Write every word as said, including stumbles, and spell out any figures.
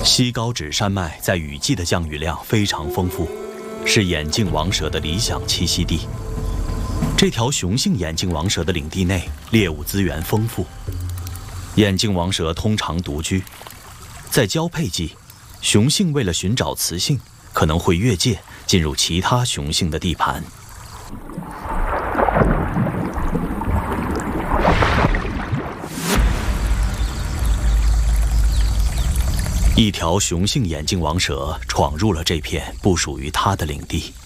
西高指山脉在雨季的降雨量非常丰富，是眼镜王蛇的理想栖息地。这条雄性眼镜王蛇的领地内猎物资源丰富，眼镜王蛇通常独居，在交配季，雄性为了寻找雌性，可能会越界进入其他雄性的地盘。一条雄性眼镜王蛇闯入了这片不属于它的领地。